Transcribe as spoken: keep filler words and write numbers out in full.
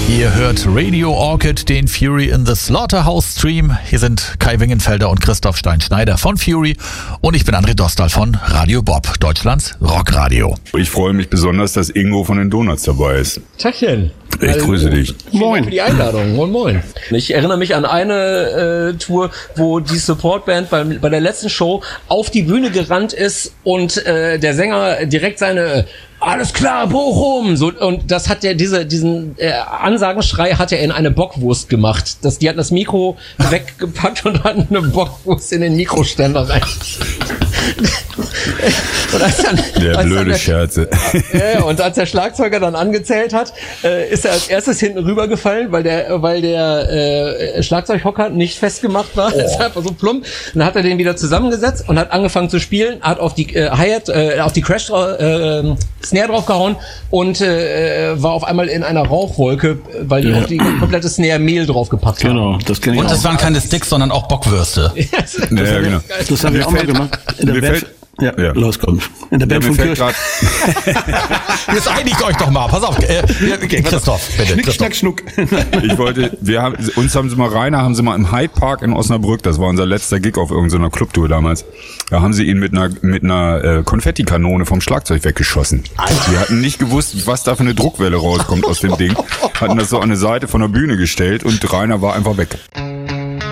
Ihr hört Radio Orchid, den Fury in the Slaughterhouse Stream. Hier sind Kai Wingenfelder und Christoph Stein-Schneider von Fury und ich bin André Dostal von Radio Bob, Deutschlands Rockradio. Ich freue mich besonders, dass Ingo von den Donuts dabei ist. Tachchen. Ich Also, grüße dich. Moin. Für die Einladung. Moin, moin. Ich erinnere mich an eine äh, Tour, wo die Supportband beim, bei der letzten Show auf die Bühne gerannt ist und äh, der Sänger direkt seine Alles klar, Bochum! So, und das hat er, diese, diesen äh, Ansagenschrei hat er in eine Bockwurst gemacht. Das, die hatten das Mikro weggepackt und hatten eine Bockwurst in den Mikroständer rein. Und als dann, der als blöde dann der, Scherze. Ja, und als der Schlagzeuger dann angezählt hat, äh, ist er als erstes hinten rübergefallen, weil der, weil der äh, Schlagzeughocker nicht festgemacht war. Oh. Das ist einfach so plump. Dann hat er den wieder zusammengesetzt und hat angefangen zu spielen, hat auf die äh, Hi-Hat, äh, auf die Crash äh, Snare draufgehauen und äh, war auf einmal in einer Rauchwolke, weil die Ja. auf die komplette Snare Mehl draufgepackt haben. Genau, das kenne ich Und auch. das waren keine Sticks, sondern auch Bockwürste. Ja, ja, genau. Das haben wir Mir auch mal fällt- gemacht. In der mir Band. fällt- Ja, Ja. los, komm. In der Ja, Band mir von fällt Kirch. grad, Jetzt einigt euch doch mal. Pass auf. Äh, okay, Christoph, bitte. Schnick, Christoph. schnack, schnuck. ich wollte, wir haben, uns haben sie mal, Rainer haben sie mal im Hyde Park in Osnabrück, das war unser letzter Gig auf irgendeiner Clubtour damals, da haben sie ihn mit einer, mit einer äh, Konfettikanone vom Schlagzeug weggeschossen. Wir hatten nicht gewusst, was da für eine Druckwelle rauskommt aus dem Ding, hatten das so an eine Seite von der Bühne gestellt und Rainer war einfach weg.